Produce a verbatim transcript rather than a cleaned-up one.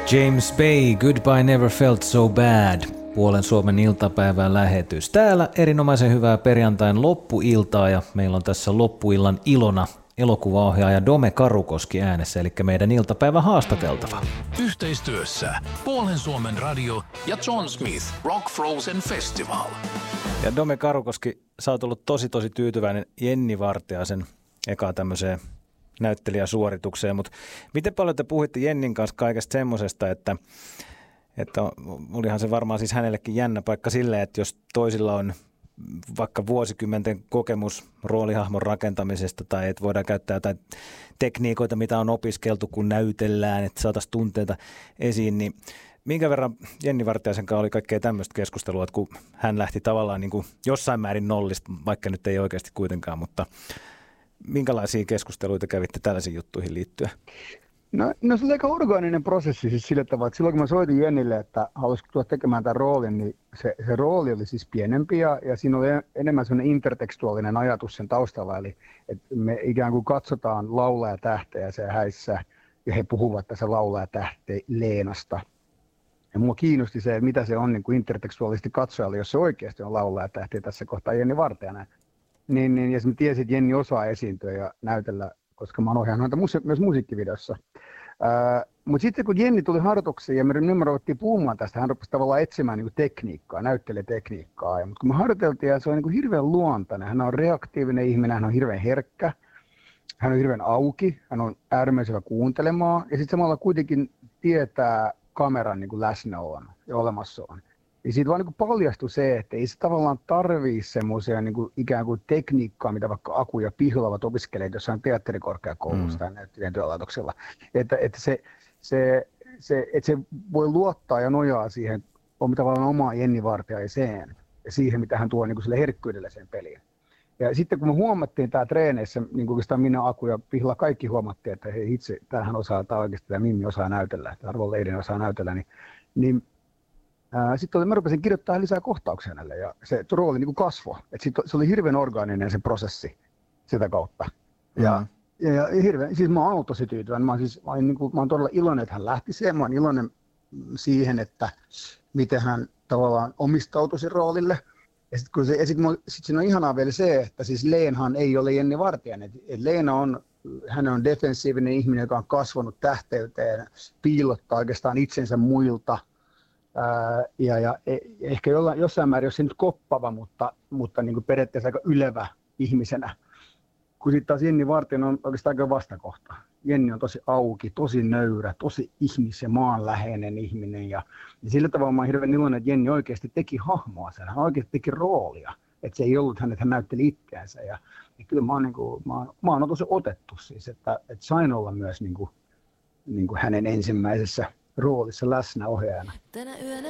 James Bay, Goodbye Never Felt So Bad. Puolen Suomen iltapäivän lähetys. Täällä erinomaisen hyvää perjantain loppuiltaa ja meillä on tässä loppuillan ilona elokuvaohjaaja Dome Karukoski äänessä, eli meidän iltapäivän haastateltava. Yhteistyössä Puolen Suomen radio ja John Smith Rock Frozen Festival. Ja Dome Karukoski, sä oot ollut tosi tosi tyytyväinen Jenni Vartiaisen ekaan tämmöiseen näyttelijäsuoritukseen, mutta miten paljon te puhuitte Jennin kanssa kaikesta semmosesta, että, että olihan se varmaan siis hänellekin jännä paikka silleen, että jos toisilla on vaikka vuosikymmenten kokemus roolihahmon rakentamisesta tai että voidaan käyttää jotain tekniikoita, mitä on opiskeltu, kun näytellään, että saataisiin tunteita esiin, niin minkä verran Jenni Vartiaisen kanssa oli kaikkea tämmöistä keskustelua, että kun hän lähti tavallaan niin kuin jossain määrin nollista, vaikka nyt ei oikeasti kuitenkaan, mutta minkälaisia keskusteluita kävitte tällaisiin juttuihin liittyen? No, no se oli aika orgaaninen prosessi siis sillä tavalla, että silloin kun mä soitin Jennille, että haluaisiko tulla tekemään tämän roolin, niin se, se rooli oli siis pienempi ja, ja siinä oli enemmän sellainen intertekstuaalinen ajatus sen taustalla, eli että me ikään kuin katsotaan laulajatähteä se häissä ja he puhuvat tässä laulajatähte Leenasta. Ja mua kiinnosti se, mitä se on niin kuin intertekstuaalisesti katsojalle, jos se oikeasti on laulajatähti tässä kohtaa Jenni Vartiainen. Niin, niin, ja mä tiesin, että Jenni osaa esiintyä ja näytellä, koska mä oon ohjannut häntä musi- myös musiikkivideossa. Äh, Mutta sitten kun Jenni tuli harjoituksiin ja me numeroitiin puhumaan tästä, hän rupesi tavallaan etsimään niin kuin tekniikkaa, näyttelijätekniikkaa. Mutta kun me harjoiteltiin ja se on niin kuin hirveän luontainen, hän on reaktiivinen ihminen, hän on hirveän herkkä, hän on hirveän auki, hän on äärimmäisen hyvä kuuntelemaan ja sitten samalla kuitenkin tietää kameran niin kuin läsnäolon ja olemassaolon. Ja siitä vaan niin kuin paljastui se, että ei se tavallaan tarvii semmoisia niin kuin ikään kuin tekniikkaa, mitä vaikka Aku ja Pihla ovat opiskeleet jossain teatterikorkeakoulussa mm. tai näyttelijän työlaitoksella. Että, että, se, se, se, että se voi luottaa ja nojaa siihen on tavallaan omaa Jenni Vartiaiseen ja siihen, mitä hän tuo niin kuin sille herkkyydelle sen peliin. Ja sitten kun me huomattiin tämä treeneissä, niin kuin oikeastaan minä, Aku ja Pihla kaikki huomattiin, että hei itse, tämähän osaa, tämä oikeasti tämä Mimmi osaa näytellä, tämä Arvon Leiden osaa näytellä, niin, niin sitten mä rupesin kirjoittamaan lisää kohtauksia hänelle ja se rooli niin kasvoi. Et sit, se oli hirveän orgaaninen se prosessi sitä kautta. Ja, mm. ja, ja hirveän, siis mä oon ollut tosi tyytyväinen. Mä oon, siis, mä, oon, niin kuin, mä oon todella iloinen, että hän lähti siihen. Mä oon iloinen siihen, että miten hän tavallaan omistautui sen roolille. Ja sitten sit sit siinä on ihanaa vielä se, että siis Leenhan ei ole Jenni Vartiainen. Et Leena on, hän on defensiivinen ihminen, joka on kasvanut tähteyteen, piilottaa oikeastaan itsensä muilta. Ää, ja, ja ehkä jollain, jossain määrin, jos se nyt koppava, mutta, mutta niin kuin periaatteessa aika ylevä ihmisenä. Kun sitten taas Jenni Vartiainen on oikeastaan aika vastakohta. Jenni on tosi auki, tosi nöyrä, tosi ihmis- ja maanläheinen ihminen. Ja, ja sillä tavalla mä oon hirveän iloinen, että Jenni oikeasti teki hahmoa sen, hän oikeasti teki roolia. Että se ei ollut hän, että hän näytteli itseänsä. Ja, ja kyllä mä oon, niin kuin, mä oon, mä oon tosi otettu siis, että, että sain olla myös niin kuin, niin kuin hänen ensimmäisessä roolissa läsnä ohjaajana.